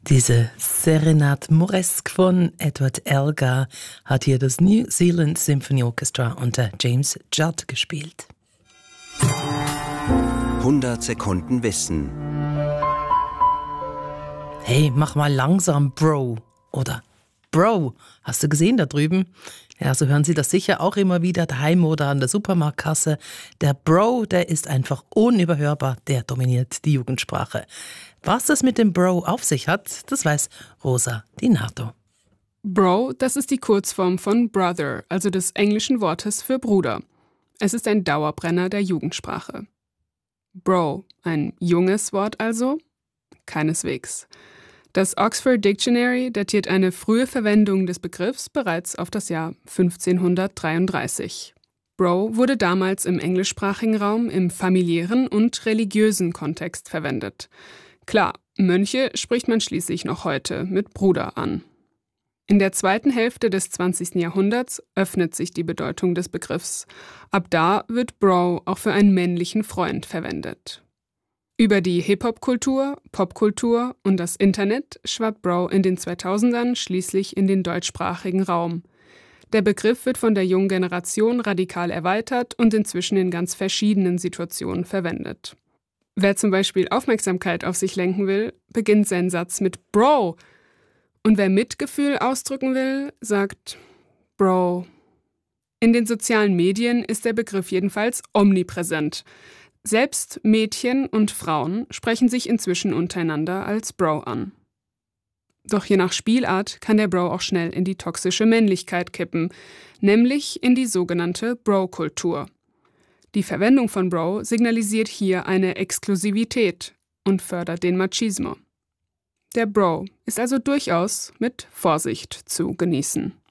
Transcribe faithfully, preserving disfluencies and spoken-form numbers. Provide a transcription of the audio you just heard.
Diese Serenade Moresque von Edward Elgar hat hier das New Zealand Symphony Orchestra unter James Judd gespielt. hundert Sekunden Wissen. Hey, mach mal langsam, Bro. Oder Bro, hast du gesehen da drüben? Ja, so hören Sie das sicher auch immer wieder daheim oder an der Supermarktkasse. Der Bro, der ist einfach unüberhörbar, der dominiert die Jugendsprache. Was es mit dem Bro auf sich hat, das weiß Rosa Di Nardo. Bro, das ist die Kurzform von Brother, also des englischen Wortes für Bruder. Es ist ein Dauerbrenner der Jugendsprache. Bro, ein junges Wort also? Keineswegs. Das Oxford Dictionary datiert eine frühe Verwendung des Begriffs bereits auf das Jahr fünfzehnhundertdreiunddreißig. Bro wurde damals im englischsprachigen Raum im familiären und religiösen Kontext verwendet. Klar, Mönche spricht man schließlich noch heute mit Bruder an. In der zweiten Hälfte des zwanzigsten Jahrhunderts öffnet sich die Bedeutung des Begriffs. Ab da wird Bro auch für einen männlichen Freund verwendet. Über die Hip-Hop-Kultur, Popkultur und das Internet schwappt Bro in den zweitausendern schließlich in den deutschsprachigen Raum. Der Begriff wird von der jungen Generation radikal erweitert und inzwischen in ganz verschiedenen Situationen verwendet. Wer zum Beispiel Aufmerksamkeit auf sich lenken will, beginnt seinen Satz mit Bro. Und wer Mitgefühl ausdrücken will, sagt Bro. In den sozialen Medien ist der Begriff jedenfalls omnipräsent. Selbst Mädchen und Frauen sprechen sich inzwischen untereinander als Bro an. Doch je nach Spielart kann der Bro auch schnell in die toxische Männlichkeit kippen, nämlich in die sogenannte Bro-Kultur. Die Verwendung von Bro signalisiert hier eine Exklusivität und fördert den Machismo. Der Bro ist also durchaus mit Vorsicht zu genießen.